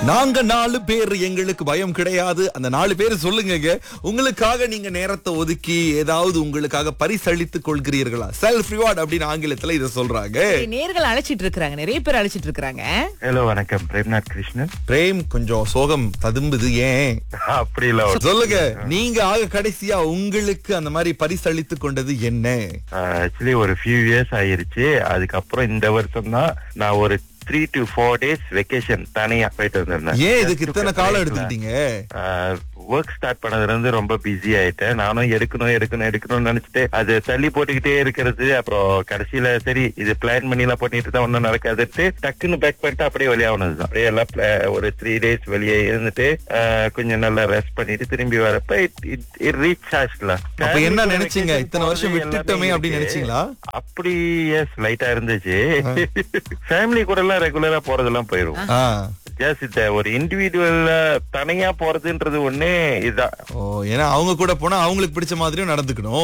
நாங்க 4 பேர், எங்களுக்கு பயம் கிடையாது. அந்த 4 பேர் சொல்லுங்க. உங்களுக்காக நீங்க நேரத்தை ஒதுக்கி ஏதாவது உங்களுக்காக பரிசளித்துக் கொள்கிறீர்களா? செல்ஃப் ரிவார்ட் அப்படின்னு ஆங்கிலத்துல இத சொல்றாங்க. நேர்கள் அழைச்சிட்டு இருக்காங்க, நிறைய பேர் அழைச்சிட்டு இருக்காங்க. ஹலோ, வணக்கம். பிரேம்நாத் கிருஷ்ணன். பிரேம், கொஞ்சம் சோகம் ததும்புது, ஏன்? அப்படி இல்ல. சொல்லுங்க, நீங்க ஆக கடைசியா உங்களுக்கு அந்த மாதிரி பரிசளித்துக் கொண்டது என்ன? ஆக்சுவலி ஒரு ஃபியூ இயர்ஸ் ஆயிருச்சு. அதுக்கப்புறம் இந்த வருஷம் தான் நான் ஒரு 3 to 4 days வெக்கேஷன் தனியா போயிட்டு வந்திருந்தேன். ஏன் இதுக்கு இத்தனை காலம் எடுத்துக்கிட்டீங்க? ஒர்க் ஸ்டார்ட் பண்ணதுல இருந்து ரொம்ப பிஸி ஆயிட்டேன். நானும் எடுக்கணும்னு நினைச்சிட்டு அது தள்ளி போட்டுக்கிட்டே இருக்கிறது. அப்புறம் கடைசியில சரி இது பிளான் பண்ணி எல்லாம் பண்ணிட்டு தான் ஒன்னும் நடக்காதுட்டு டக்குன்னு பேக் பண்ணிட்டு அப்படியே வெளியாகணுதுதான். அப்படியே எல்லாம் ஒரு 3 days வெளியே இருந்துட்டு கொஞ்சம் நல்லா ரெஸ்ட் பண்ணிட்டு திரும்பி வரப்ப ரீச் ஆச்சுல. அப்ப என்ன நினைச்சீங்க? இத்தனை வருஷம் விட்டுட்டோமே அப்படின்னு நினைச்சீங்களா? அப்படி எஸ், லைட்டா இருந்துச்சு. ஃபேமிலி கூட எல்லாம் ரெகுலரா போறதெல்லாம் போயிரும். ஜஸ்ட் ஒரு இண்டிவிஜுவல் தனியா போறதுன்றது ஒண்ணு இதுதான். ஏன்னா அவங்க கூட போனா அவங்களுக்கு பிடிச்ச மாதிரியும் நடந்துக்கணும்.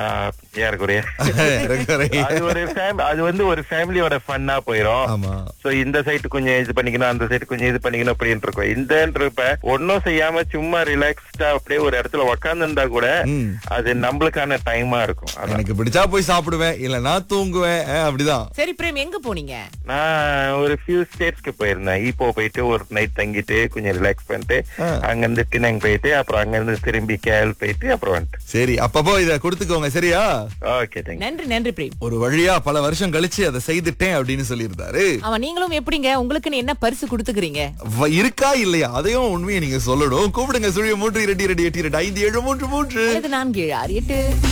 அது வந்து ஒரு ஃபேமிலியோட ஃபன்னா போயிரும். சோ இந்த சைட் கொஞ்சம் இது பண்ணிக்கணும், அந்த சைட் கொஞ்சம் இது பண்ணிக்கணும் அப்படின்னு இருக்கும். இந்தன்றப்ப ஒன்னும் செய்யாம சும்மா ரிலாக்ஸ்டா அப்படியே ஒரு இடத்துல உக்காந்து இருந்தா கூட அது நம்மளுக்கான டைமா இருக்கும். எனக்கு பிடிச்சா போய் சாப்பிடுவேன், இல்லன்னா தூங்குவேன், அப்படிதான். சரி பிரேம், எங்க போனீங்க? நான் ஒரு ஃபியூ ஸ்டேட்ஸ்க்கு போயிருந்தேன். இப்போ போயிட்டு ஒரு நைட் தங்கிட்டு கொஞ்சம் ரிலாக்ஸ் பண்ணிட்டு அங்க இருந்து டினங் போயிட்டு அப்புறம் அங்க இருந்து திரும்பி கேல் போயிட்டு அப்புறம் வந்துட்டு. சரி, அப்பப்போ இத கொடுத்துக்கோங்க, சரியா? ஓகே, நன்றி பிரேம். ஒரு வழியா பல வருஷம் கழிச்சு அதை செய்துட்டேன் அப்படின்னு சொல்லியிருந்தாரு. நீங்களும் எப்படிங்க, உங்களுக்குன்னு என்ன பரிசு கொடுத்துக்கிறீங்க? இருக்கா இல்லையா அதையும் உண்மையை நீங்க சொல்லணும். கூப்பிடுங்க, 0322825733 4768.